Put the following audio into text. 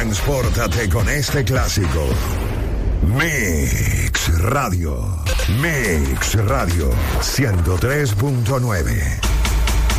Transpórtate con este clásico. Mix Radio. Mix Radio 103.9.